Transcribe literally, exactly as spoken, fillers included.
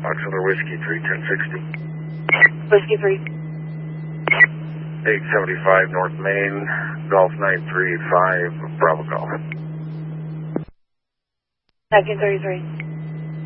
Auxiliary Whiskey three, ten sixty. Whiskey three. eight seventy-five North Main, Golf nine three five, Bravo Golf. nineteen thirty-three.